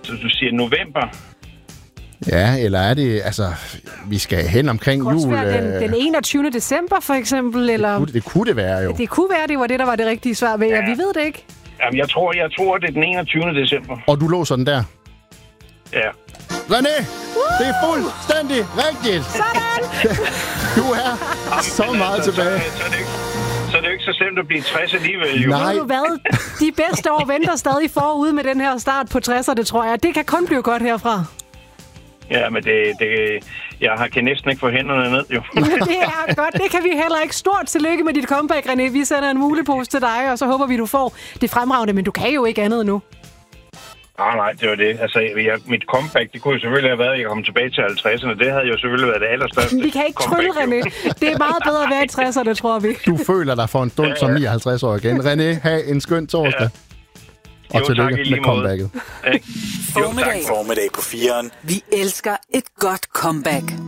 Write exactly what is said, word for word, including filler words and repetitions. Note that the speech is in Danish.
Så du siger november? Ja, eller er det... Altså, vi skal hen omkring jul... Det kunne også være den, den enogtyvende december, for eksempel, eller... Det kunne, det kunne det være, jo. Det kunne være, det var det, der var det rigtige svar ved, ja. Vi ved det ikke. Jamen, jeg tror, jeg tror, det er den enogtyvende december. Og du låser den der? Ja. René, det er fuldstændig rigtigt. Sådan! Du er så meget altså, tilbage. Så, så, er det ikke, så er det jo ikke så slemt at blive tres alligevel, jo. Nej. Ved du hvad? De bedste år venter stadig forude med den her start på tresserne, tror jeg. Det kan kun blive godt herfra. Ja, men det, det, jeg har, kan næsten ikke få hænderne ned, jo. Det er godt. Det kan vi heller ikke. Stort tillykke med dit comeback, René. Vi sender en mulepose til dig, og så håber vi, du får det fremragende. Men du kan jo ikke andet nu. Ah, nej, det var det. Altså, jeg, mit comeback, det kunne jo selvfølgelig have været, at jeg kom tilbage til halvtredserne. Det havde jo selvfølgelig været det allerstørste. Vi kan ikke trylle, René. Det er meget bedre at være i tresserne, tror vi. Du føler dig for en stund ja, ja. som nioghalvtreds år igen. René, have en skøn torsdag. Ja. Og jo, tillykke tak, med comebacket. Formiddag. Formiddag på fireren. Vi elsker et godt comeback.